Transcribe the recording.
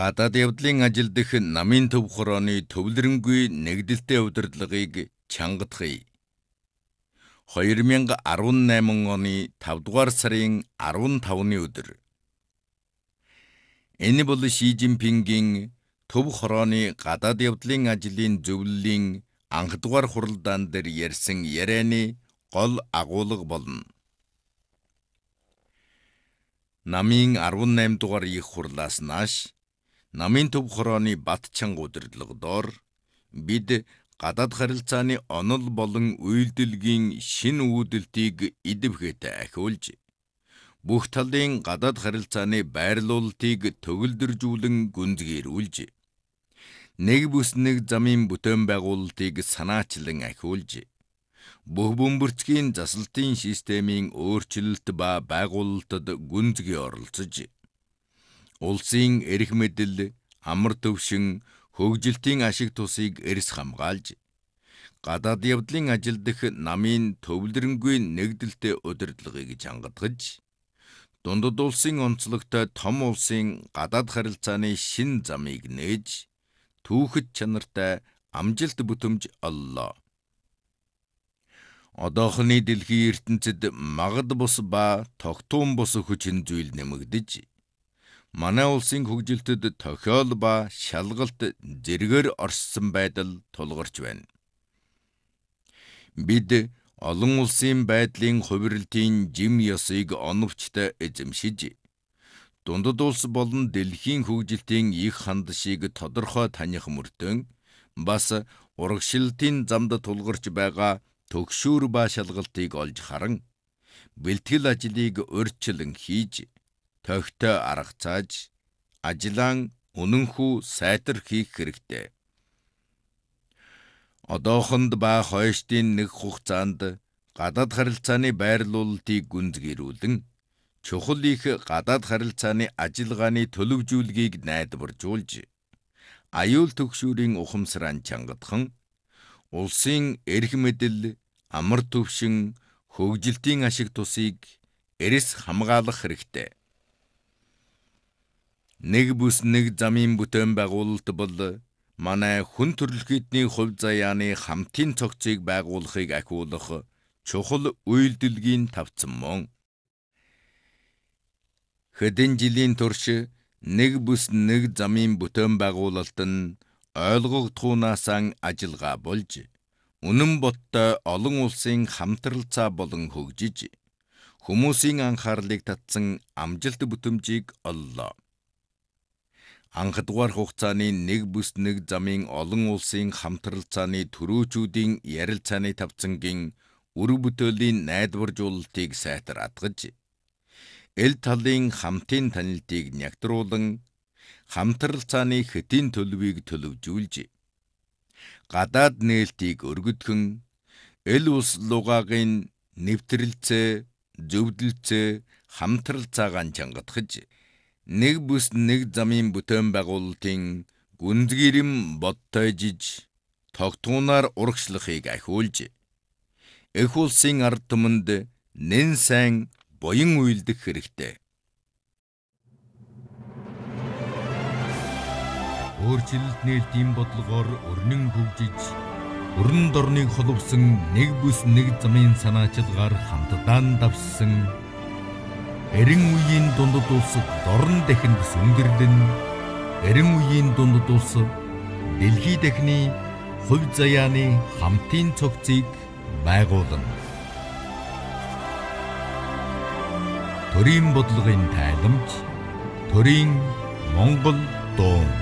Гадаад явдлын ажил дэх намын төв хорооны төвлөрөнгүй нэгдэлтэй удирдлагыг чангадахыг 2018 оны 5 дугаар сарын 15-ны өдөр. Энэ бол Ши Жинпингийн төв хорооны гадаад явдлын ажлын зөвлөлийн анх дугаар хуралдаан дээр ярьсан ярианы гол агуулга болно. Намын 18 дугаар их хурлаас нааш намын төв хорооны бат чанга удирдлагадор бид гадаад харилцааны онол болон үйлдэлгийн шинэ үүдэлтийг идэвхтэй ахиулж, бүх талын гадаад харилцааны байрлуулалтыг төгөлдржүүлэн гүнзгийрүүлж, нэг бүс нэг замын бүтээн байгуулалтыг санаачлан ахиулж, бүх бөмбөрцгийн засалтын системийн өөрчлөлт ба байгуулалтад гүнзгий оролцож, улсын эрх мэдэл, амар төвшин, хөгжилтийн ашиг тусыг эрс хамгаалж, гадаад явдлын ажил дэх намын төвлөрөнгүй нэгдэлтэй удирдлагыг чангадгаж, дундад улсын онцлогтой том улсын гадаад харилцааны шин замыг нээж, түүхэд чанартай амжилт бүтэмж оллоо. Одоохны дэлхийн ертөнцид магад бус ба тогтуун бус хүчин зүйл нэмэгдэж, манай улсын хөгжилтөд тохиол ба шалгалт зэргээр оршсон байдал тулгарч байна. Бид олон улсын байдлын хувирлтын жим ёсыг оновчтой эзэмшиж, дундад улс болон дэлхийн хөгжилтийн их хандшийг тодорхой таних мөртөө бас урагшлалтын замд тулгарч байгаа төгшүүр ба шалгалтыг олж харан, бэлтгэл ажлыг урьдчилан хийж, тохтой арга цааж, ажлаан үнэнхүү сайтар хийх хэрэгтэй. Одоохонд ба хойштын нэг хугацаанд гадаад харилцааны байрлуулалтыг гүнзгийрүүлэн, чухал их гадаад харилцааны ажиллагааны төлөвжүүлгийг найдваржуулж, аюул төгшүүрийн ухамсараа чангадхан, улсын эрх мэдэл, амар төвшин, хөгжилтийн ашиг тусыг эрс хамгаалах хэрэгтэй. Нэг бүс нэг замын бүтээн байгуулалт бол манай хүн төрөлхтний хувь заяаны хамтын цогцыг байгуулахыг ахиулах чухал үйлдэлгийн тавцан мөн. Хэдэн жилийн турш нэг бүс нэг замын бүтээн байгуулалт нь ойлгогдохуунаас ажиллагаа болж, үнэн боттой олон улсын хамтралцаа болон хөгжиж, хүмүүсийн анхаарлыг татсан амжилт бүтэмжийг оллоо. Анх дугаар хугацааны нэг бүс нэг замын олон улсын хамтралцааны төрөөчүүдийн ярилцааны тавцангийн үр бүтээлийн найдваржуулалтыг сайтар атгаж, эл талын хамтын танилтыг нягтруулан, хамтралцааны хэтийн төлөвийг төлөвжүүлж, гадаад нээлтийг өргөдгөн, эл улс лугаагийн нэвтрэлцээ, зөвдөлцөө, хамтралцаагаа чангадгаж, нэг бүс нэг замын бүтээн байгуулалтын гүнзгийрэм боттойжиж, тогтуунаар урагшлахыг ахиулж, эх улсын ард түмэнд нэн сайн буян үйлдэх хэрэгтэй. Өөрчлөлт нээлтийн бодлогоор өрнөн хөгжиж, өрн дорныг холбосон нэг бүс нэг замын санаачилгаар хамтдаа давссан, эрен үеийн дундад улс дорн дахинд сүнгэрлэн, эрен үеийн дундад улс дэлхий дахины хувь заяаны хамтын цогцыг байгуулна. Төрийн бодлогын тайламж, төрийн Монгол дуун.